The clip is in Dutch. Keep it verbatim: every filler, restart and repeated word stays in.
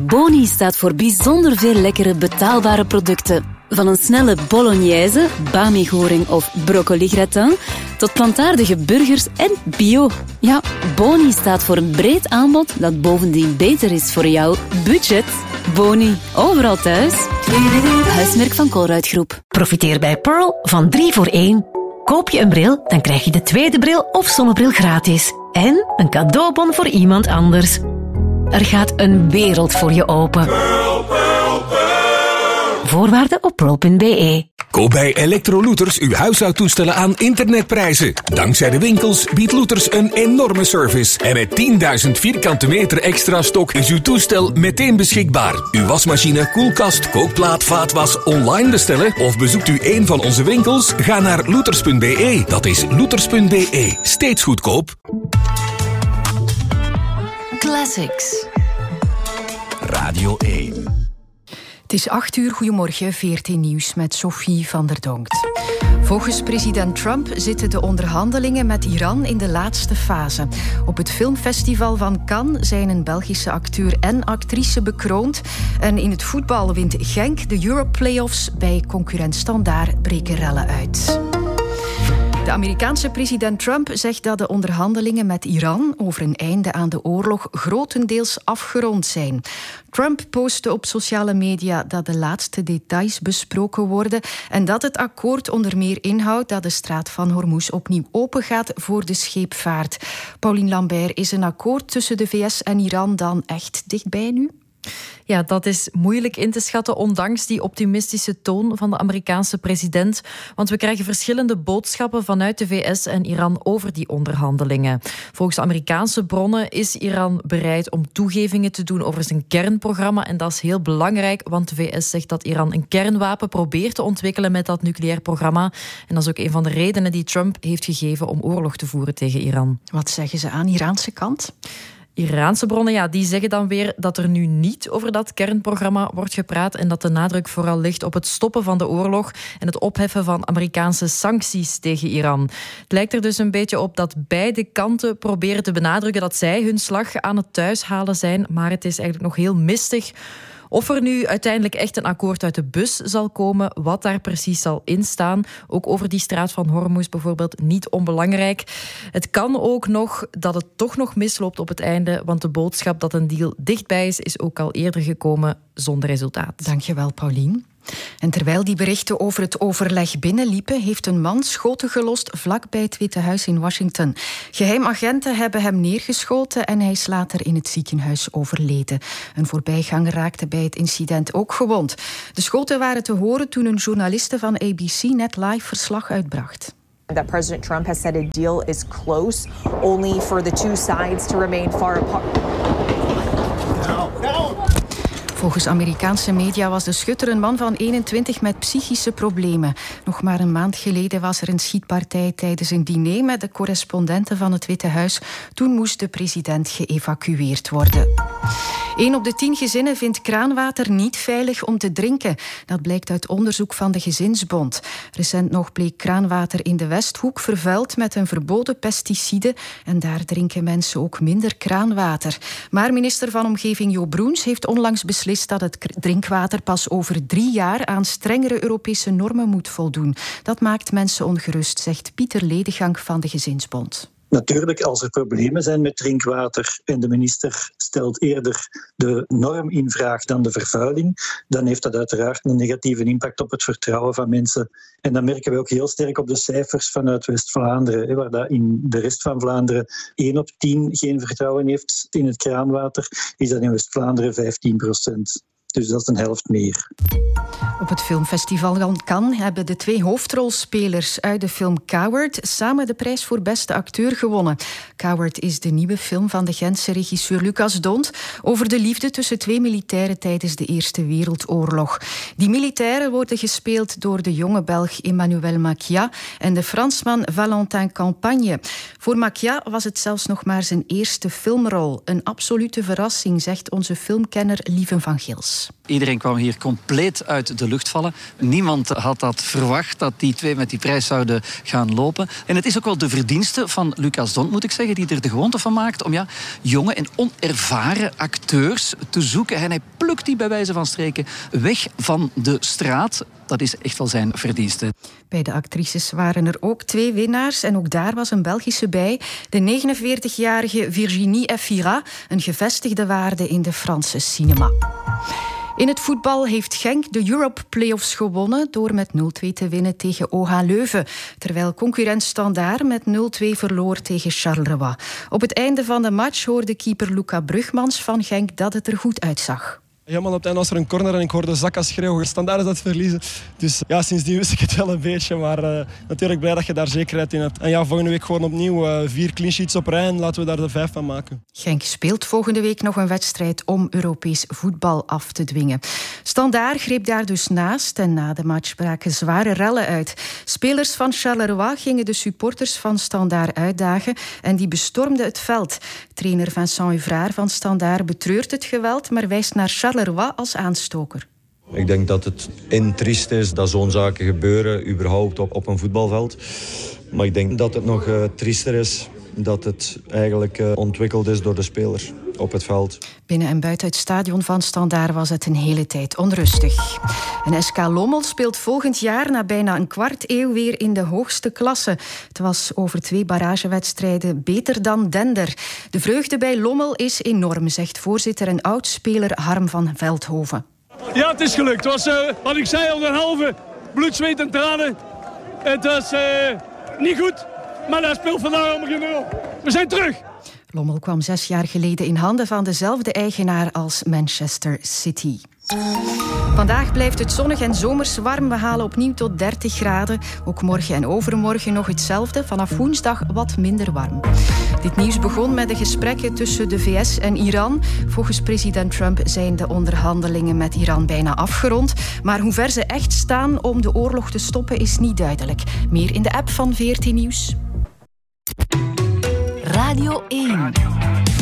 Boni staat voor bijzonder veel lekkere betaalbare producten. Van een snelle bolognese, bami-goring of broccoli-gratin, tot plantaardige burgers en bio. Ja, Boni staat voor een breed aanbod dat bovendien beter is voor jouw budget. Boni, overal thuis. Huismerk van Colruyt Groep. Profiteer bij Pearl van drie voor één. Koop je een bril, dan krijg je de tweede bril of zonnebril gratis. En een cadeaubon voor iemand anders. Er gaat een wereld voor je open. Pearl, Pearl, Pearl. Voorwaarden op pearl punt b e. Koop bij Electrolooters uw huishoudtoestellen aan internetprijzen. Dankzij de winkels biedt Looters een enorme service. En met tienduizend vierkante meter extra stok is uw toestel meteen beschikbaar. Uw wasmachine, koelkast, kookplaat, vaatwas online bestellen of bezoekt u een van onze winkels? Ga naar looters punt b e. Dat is looters punt b e. Steeds goedkoop. Classics. Radio één. Het is acht uur, goedemorgen, V R T Nieuws met Sophie van der Donkt. Volgens president Trump zitten de onderhandelingen met Iran in de laatste fase. Op het filmfestival van Cannes zijn een Belgische acteur en actrice bekroond. En in het voetbal wint Genk de Europe Playoffs. Bij concurrent Standaard breken rellen uit. De Amerikaanse president Trump zegt dat de onderhandelingen met Iran over een einde aan de oorlog grotendeels afgerond zijn. Trump postte op sociale media dat de laatste details besproken worden en dat het akkoord onder meer inhoudt dat de straat van Hormuz opnieuw opengaat voor de scheepvaart. Pauline Lambert, is een akkoord tussen de V S en Iran dan echt dichtbij nu? Ja, dat is moeilijk in te schatten, ondanks die optimistische toon van de Amerikaanse president. Want we krijgen verschillende boodschappen vanuit de V S en Iran over die onderhandelingen. Volgens Amerikaanse bronnen is Iran bereid om toegevingen te doen over zijn kernprogramma. En dat is heel belangrijk, want de V S zegt dat Iran een kernwapen probeert te ontwikkelen met dat nucleair programma. En dat is ook een van de redenen die Trump heeft gegeven om oorlog te voeren tegen Iran. Wat zeggen ze aan de Iraanse kant? Iraanse bronnen ja, die zeggen dan weer dat er nu niet over dat kernprogramma wordt gepraat en dat de nadruk vooral ligt op het stoppen van de oorlog en het opheffen van Amerikaanse sancties tegen Iran. Het lijkt er dus een beetje op dat beide kanten proberen te benadrukken dat zij hun slag aan het thuishalen zijn, maar het is eigenlijk nog heel mistig of er nu uiteindelijk echt een akkoord uit de bus zal komen, wat daar precies zal instaan. Ook over die straat van Hormuz bijvoorbeeld, niet onbelangrijk. Het kan ook nog dat het toch nog misloopt op het einde, want de boodschap dat een deal dichtbij is, is ook al eerder gekomen zonder resultaat. Dankjewel, Pauline. En terwijl die berichten over het overleg binnenliepen, heeft een man schoten gelost vlak bij het Witte Huis in Washington. Geheimagenten hebben hem neergeschoten en hij is later in het ziekenhuis overleden. Een voorbijganger raakte bij het incident ook gewond. De schoten waren te horen toen een journaliste van A B C net live verslag uitbracht. That President Trump has said a deal is close, only for the two sides to remain far apart. Now, now. Volgens Amerikaanse media was de schutter een man van eenentwintig met psychische problemen. Nog maar een maand geleden was er een schietpartij tijdens een diner met de correspondenten van het Witte Huis. Toen moest de president geëvacueerd worden. Een op de tien gezinnen vindt kraanwater niet veilig om te drinken. Dat blijkt uit onderzoek van de Gezinsbond. Recent nog bleek kraanwater in de Westhoek vervuild met een verboden pesticide. En daar drinken mensen ook minder kraanwater. Maar minister van Omgeving Jo Broens heeft onlangs beslist dat het drinkwater pas over drie jaar aan strengere Europese normen moet voldoen. Dat maakt mensen ongerust, zegt Pieter Ledegang van de Gezinsbond. Natuurlijk, als er problemen zijn met drinkwater en de minister stelt eerder de norm in vraag dan de vervuiling, dan heeft dat uiteraard een negatieve impact op het vertrouwen van mensen. En dat merken we ook heel sterk op de cijfers vanuit West-Vlaanderen, waar dat in de rest van Vlaanderen één op tien geen vertrouwen heeft in het kraanwater, is dat in West-Vlaanderen vijftien procent. Dus dat is een helft meer. Op het filmfestival van Cannes hebben de twee hoofdrolspelers uit de film Coward samen de prijs voor beste acteur gewonnen. Coward is de nieuwe film van de Gentse regisseur Lucas D'Hondt over de liefde tussen twee militairen tijdens de Eerste Wereldoorlog. Die militairen worden gespeeld door de jonge Belg Emmanuel Maquia en de Fransman Valentin Campagne. Voor Maquia was het zelfs nog maar zijn eerste filmrol. Een absolute verrassing, zegt onze filmkenner Lieven van Gils. Iedereen kwam hier compleet uit de lucht vallen. Niemand had dat verwacht, dat die twee met die prijs zouden gaan lopen. En het is ook wel de verdienste van Lucas Dont, moet ik zeggen, die er de gewoonte van maakt om ja, jonge en onervaren acteurs te zoeken. En hij plukt die bij wijze van spreken weg van de straat. Dat is echt wel zijn verdienste. Bij de actrices waren er ook twee winnaars en ook daar was een Belgische bij. De negenenveertigjarige Virginie Efira, een gevestigde waarde in de Franse cinema. In het voetbal heeft Genk de Europe Playoffs gewonnen door met nul twee te winnen tegen O H Leuven, terwijl concurrent Standaard met nul twee verloor tegen Charleroi. Op het einde van de match hoorde keeper Luca Brugmans van Genk dat het er goed uitzag. Ja, man, op het einde was er een corner en ik hoorde Zakka schreeuwen. Standaard is dat verliezen. Dus ja, sindsdien wist ik het wel een beetje. Maar uh, natuurlijk blij dat je daar zekerheid in hebt. En ja, volgende week gewoon opnieuw uh, vier clean sheets op rij en laten we daar de vijf van maken. Genk speelt volgende week nog een wedstrijd om Europees voetbal af te dwingen. Standaard greep daar dus naast en na de match braken zware rellen uit. Spelers van Charleroi gingen de supporters van Standaard uitdagen en die bestormden het veld. Trainer Vincent Huvrard van Standaard betreurt het geweld, maar wijst naar Charleroi als aanstoker. Ik denk dat het in triest is dat zo'n zaken gebeuren, überhaupt op, op een voetbalveld. Maar ik denk dat het nog uh, triester is dat het eigenlijk uh, ontwikkeld is door de spelers op het veld. Binnen en buiten het stadion van Standaard was het een hele tijd onrustig. En S K Lommel speelt volgend jaar na bijna een kwart eeuw weer in de hoogste klasse. Het was over twee barragewedstrijden beter dan Dender. De vreugde bij Lommel is enorm, zegt voorzitter en oud-speler Harm van Veldhoven. Ja, het is gelukt. Het was, uh, wat ik zei, onderhalve bloed, zweet en tranen. Het was uh, niet goed, maar dat speelt vandaag allemaal geen nul. We zijn terug. Lommel kwam zes jaar geleden in handen van dezelfde eigenaar als Manchester City. Vandaag blijft het zonnig en zomers warm. We halen opnieuw tot dertig graden. Ook morgen en overmorgen nog hetzelfde. Vanaf woensdag wat minder warm. Dit nieuws begon met de gesprekken tussen de V S en Iran. Volgens president Trump zijn de onderhandelingen met Iran bijna afgerond. Maar hoe ver ze echt staan om de oorlog te stoppen is niet duidelijk. Meer in de app van V R T Nieuws. Radio één.